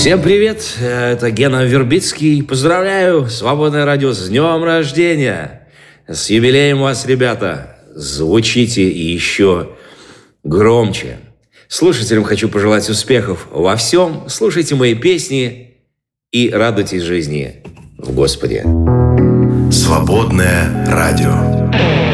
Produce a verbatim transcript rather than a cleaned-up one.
Всем привет, это Гена Вербицкий. Поздравляю, Свободное радио, с днем рождения. С юбилеем вас, ребята. Звучите еще громче. Слушателям хочу пожелать успехов во всем. Слушайте мои песни и радуйтесь жизни в Господе. Свободное радио.